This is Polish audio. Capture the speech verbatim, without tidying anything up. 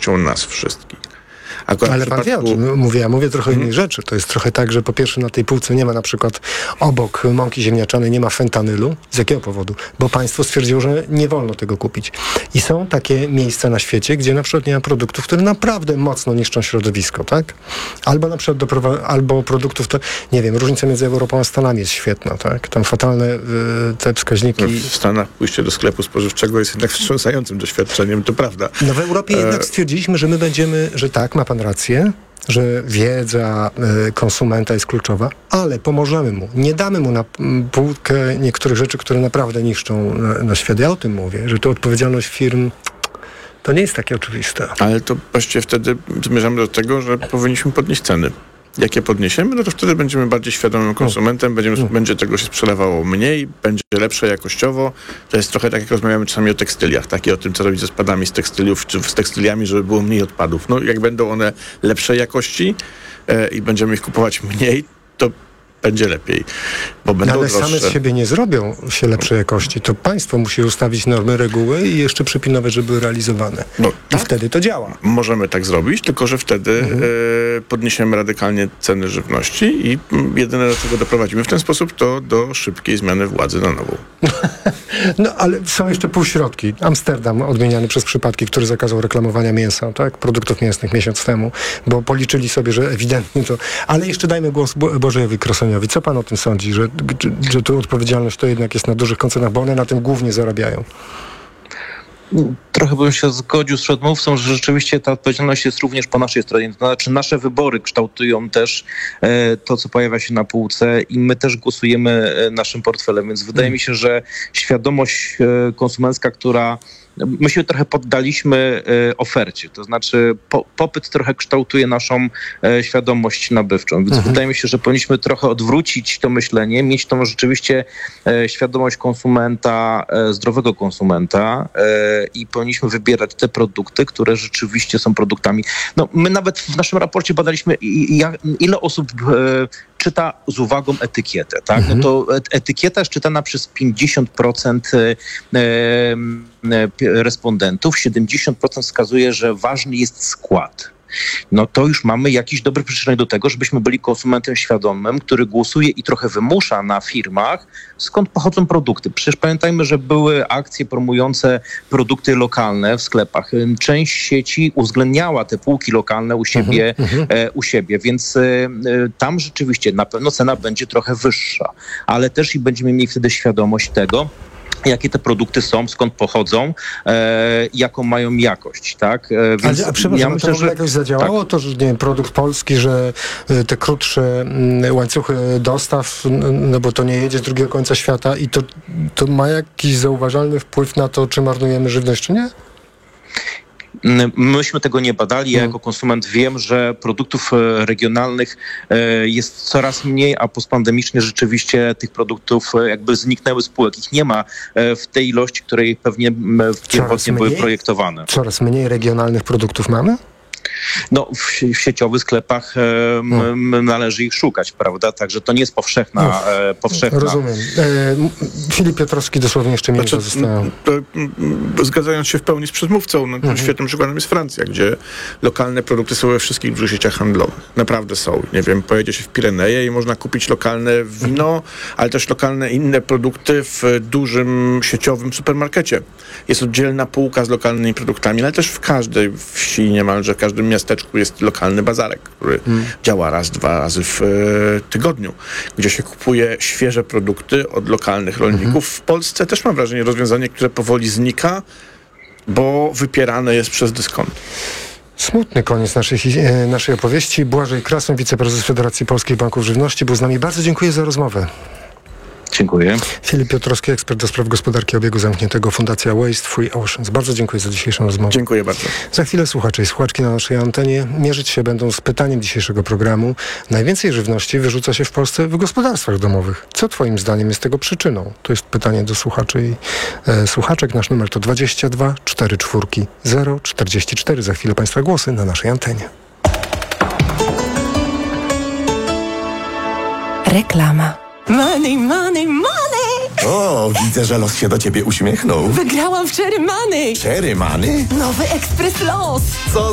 odpowiedzialnością nas wszystkich. Akurat Ale pan wie, o czym mówię. Ja mówię trochę o innej rzeczy. To jest trochę tak, że po pierwsze na tej półce nie ma na przykład obok mąki ziemniaczanej nie ma fentanylu. Z jakiego powodu? Bo państwo stwierdziło, że nie wolno tego kupić. I są takie miejsca na świecie, gdzie na przykład nie ma produktów, które naprawdę mocno niszczą środowisko, tak? Albo na przykład doprowa- albo produktów, to, nie wiem, różnica między Europą a Stanami jest świetna, tak? Tam fatalne y, te wskaźniki. No, w Stanach pójście do sklepu spożywczego jest jednak wstrząsającym doświadczeniem, to prawda. No w Europie e... jednak stwierdziliśmy, że my będziemy, że tak, ma pan rację, że wiedza y, konsumenta jest kluczowa, ale pomożemy mu. Nie damy mu na półkę niektórych rzeczy, które naprawdę niszczą na, na świat. Ja o tym mówię, że to odpowiedzialność firm to nie jest takie oczywiste. Ale to właściwie wtedy zmierzamy do tego, że powinniśmy podnieść ceny. Jak je podniesiemy, no to wtedy będziemy bardziej świadomym konsumentem, będziemy, mm. będzie tego się sprzedawało mniej, będzie lepsze jakościowo. To jest trochę tak, jak rozmawiamy czasami o tekstyliach, tak? I o tym, co robić ze spadami z tekstyliów, czy z tekstyliami, żeby było mniej odpadów. No, jak będą one lepszej jakości e, i będziemy ich kupować mniej, to będzie lepiej, bo będą Ale droższe. same z siebie nie zrobią się lepszej jakości. To państwo musi ustawić normy, reguły i jeszcze przypilnować, żeby były realizowane. No, I tak? wtedy to działa. Możemy tak zrobić, tylko że wtedy mhm. e, podniesiemy radykalnie ceny żywności i jedyne, do czego doprowadzimy w ten sposób, to do szybkiej zmiany władzy na nową. No, ale są jeszcze półśrodki. Amsterdam odmieniany przez przypadki, który zakazał reklamowania mięsa, tak? Produktów mięsnych miesiąc temu, bo policzyli sobie, że ewidentnie to... Ale jeszcze dajmy głos Bo- Bożejowi Krosoniowi. Co pan o tym sądzi, że, że, że tu odpowiedzialność to jednak jest na dużych koncernach, bo one na tym głównie zarabiają? Trochę bym się zgodził z przedmówcą, że rzeczywiście ta odpowiedzialność jest również po naszej stronie. To znaczy nasze wybory kształtują też e, to, co pojawia się na półce i my też głosujemy e, naszym portfelem, więc wydaje mi się, że świadomość e, konsumencka, która my się trochę poddaliśmy e, ofercie, to znaczy po, popyt trochę kształtuje naszą e, świadomość nabywczą, więc mhm. wydaje mi się, że powinniśmy trochę odwrócić to myślenie, mieć tą rzeczywiście e, świadomość konsumenta, e, zdrowego konsumenta e, i powinniśmy wybierać te produkty, które rzeczywiście są produktami. No, my nawet w naszym raporcie badaliśmy, ile osób e, czyta z uwagą etykietę, tak? Mhm. No to etykieta jest czytana przez pięćdziesiąt procent e, e, respondentów, siedemdziesiąt procent wskazuje, że ważny jest skład. No to już mamy jakiś dobry przyczynek do tego, żebyśmy byli konsumentem świadomym, który głosuje i trochę wymusza na firmach, skąd pochodzą produkty. Przecież pamiętajmy, że były akcje promujące produkty lokalne w sklepach. Część sieci uwzględniała te półki lokalne u siebie, mhm, e, u siebie, więc e, tam rzeczywiście na pewno cena będzie trochę wyższa, ale też i będziemy mieli wtedy świadomość tego, jakie te produkty są, skąd pochodzą, e, jaką mają jakość, tak? E, więc a, a przepraszam, ja myślę, to w ogóle że jakoś zadziałało tak. to, że nie wiem, produkt polski, że te krótsze m, łańcuchy dostaw, no bo to nie jedzie z drugiego końca świata i to, to ma jakiś zauważalny wpływ na to, czy marnujemy żywność, czy nie? Myśmy tego nie badali. Ja jako konsument wiem, że produktów regionalnych jest coraz mniej, a postpandemicznie rzeczywiście tych produktów jakby zniknęły z półek. Ich nie ma w tej ilości, której pewnie pierwotnie były projektowane. Coraz mniej regionalnych produktów mamy? No, w, w sieciowych sklepach e, m, należy ich szukać, prawda? Także to nie jest powszechna. E, powszechna. Rozumiem. E, Filip Piotrowski, dosłownie jeszcze minutę znaczy, zostało. Zgadzając się w pełni z przedmówcą, no, mhm. świetnym przykładem jest Francja, gdzie lokalne produkty są we wszystkich dużych sieciach handlowych. Naprawdę są. Nie wiem, pojedzie się w Pireneje i można kupić lokalne wino, mhm. ale też lokalne inne produkty w dużym sieciowym supermarkecie. Jest oddzielna półka z lokalnymi produktami, ale też w każdej wsi niemalże, w każdym miasteczku jest lokalny bazarek, który hmm. działa raz, dwa razy w e, tygodniu, gdzie się kupuje świeże produkty od lokalnych rolników. Hmm. W Polsce też mam wrażenie rozwiązanie, które powoli znika, bo wypierane jest przez dyskont. Smutny koniec naszej, naszej opowieści. Błażej Krasoń, wiceprezes Federacji Polskich Banków Żywności, był z nami. Bardzo dziękuję za rozmowę. Dziękuję. Filip Piotrowski, ekspert do spraw gospodarki obiegu zamkniętego, Fundacja Waste Free Oceans. Bardzo dziękuję za dzisiejszą rozmowę. Dziękuję bardzo. Za chwilę słuchacze i słuchaczki na naszej antenie mierzyć się będą z pytaniem dzisiejszego programu. Najwięcej żywności wyrzuca się w Polsce w gospodarstwach domowych. Co twoim zdaniem jest tego przyczyną? To jest pytanie do słuchaczy i e, słuchaczek. Nasz numer to dwadzieścia dwa czterdzieści cztery zero czterdzieści cztery. Za chwilę państwa głosy na naszej antenie. Reklama. Money, money, money! O, widzę, że los się do ciebie uśmiechnął. Wygrałam w Cherry Money! Cherry Money? Nowy ekspres los! Co